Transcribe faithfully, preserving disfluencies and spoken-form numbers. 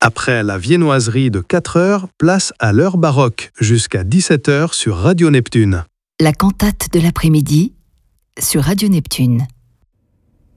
Après la viennoiserie de quatre heures, place à l'heure baroque, jusqu'à dix-sept heures sur Radio Neptune. La cantate de l'après-midi sur Radio Neptune.